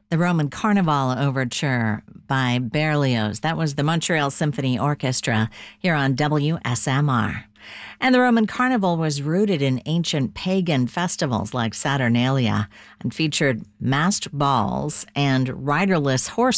The Roman Carnival Overture by Berlioz. That was the Montreal Symphony Orchestra here on WSMR. And the Roman Carnival was rooted in ancient pagan festivals like Saturnalia and featured masked balls and riderless horse